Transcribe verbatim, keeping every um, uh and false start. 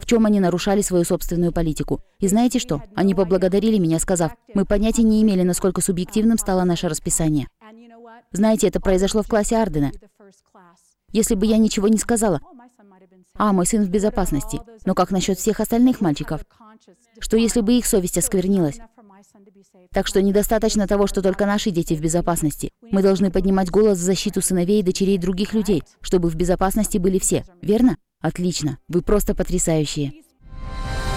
чем они нарушали свою собственную политику. И знаете что? Они поблагодарили меня, сказав: «Мы понятия не имели, насколько субъективным стало наше расписание». Знаете, это произошло в классе Ардена. Если бы я ничего не сказала: «А, мой сын в безопасности», но как насчет всех остальных мальчиков? Что если бы их совесть осквернилась? Так что недостаточно того, что только наши дети в безопасности. Мы должны поднимать голос в защиту сыновей и дочерей других людей, чтобы в безопасности были все. Верно? Отлично. Вы просто потрясающие.